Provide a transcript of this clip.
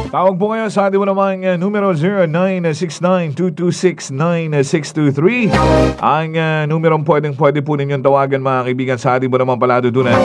Tawag po kayo sa ating mo namang numero 0969-226-9623. Ang numerong pwede po ninyong tawagan mga kaibigan sa ating mo namang paladudunan.